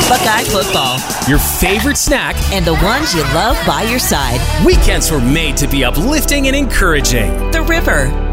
Buckeye football. Your favorite snack. And the ones you love by your side. Weekends were made to be uplifting and encouraging. The River.